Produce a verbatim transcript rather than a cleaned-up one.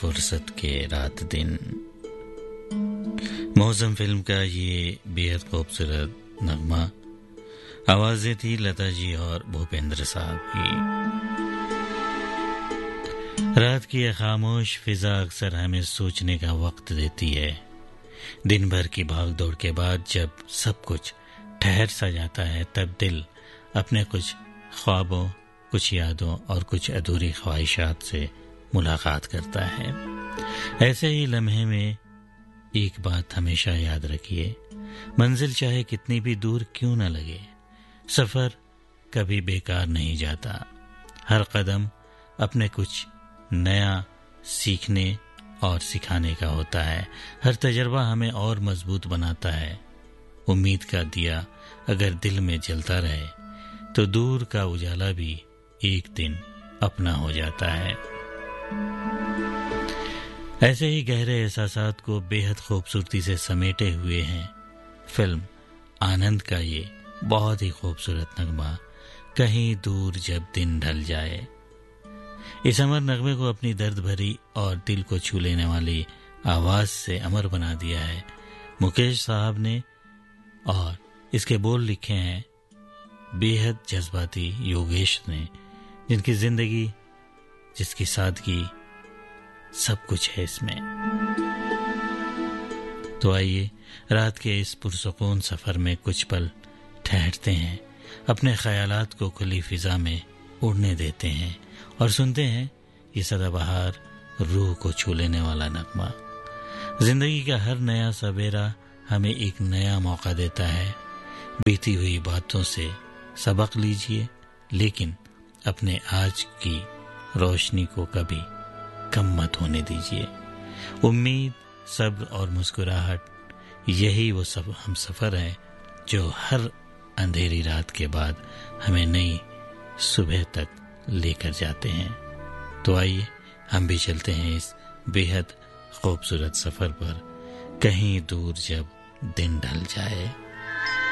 फुर्सत के रात दिन। मौसम फिल्म का ये बेहद खूबसूरत नगमा, आवाजें थी लता जी और भूपेंद्र साहब की। रात की यह खामोश फिजा अक्सर हमें सोचने का वक्त देती है। दिन भर की भाग दौड़ के बाद जब सब कुछ ठहर सा जाता है, तब दिल अपने कुछ ख्वाबों, कुछ यादों और कुछ अधूरी ख्वाहिशात से मुलाकात करता है। ऐसे ही लम्हे में एक बात हमेशा याद रखिए, मंजिल चाहे कितनी भी दूर क्यों न लगे, सफर कभी बेकार नहीं जाता। हर कदम अपने कुछ नया सीखने और सिखाने का होता है। हर तजर्बा हमें और मजबूत बनाता है। उम्मीद का दिया अगर दिल में जलता रहे तो दूर का उजाला भी एक दिन अपना हो जाता है। ऐसे ही गहरे एहसासात को बेहद खूबसूरती से समेटे हुए हैं फिल्म आनंद का ये बहुत ही खूबसूरत नगमा, कहीं दूर जब दिन ढल जाए। इस अमर नगमे को अपनी दर्द भरी और दिल को छू लेने वाली आवाज से अमर बना दिया है मुकेश साहब ने, और इसके बोल लिखे हैं बेहद जज्बाती योगेश ने, जिनकी जिंदगी, जिसकी सादगी, सब कुछ है इसमें। तो आइए रात के इस पुरसुकून सफर में कुछ पल ठहरते हैं, अपने ख्यालात को खुली फिजा में उड़ने देते हैं और सुनते हैं ये सदाबहार रूह को छू लेने वाला नगमा। जिंदगी का हर नया सवेरा हमें एक नया मौका देता है। बीती हुई बातों से सबक लीजिए, लेकिन अपने आज की रोशनी को कभी कम मत होने दीजिए। उम्मीद, सब्र और मुस्कुराहट, यही वो सब हम सफर है जो हर अंधेरी रात के बाद हमें नई सुबह तक लेकर जाते हैं। तो आइए हम भी चलते हैं इस बेहद खूबसूरत सफर पर, कहीं दूर जब दिन ढल जाए।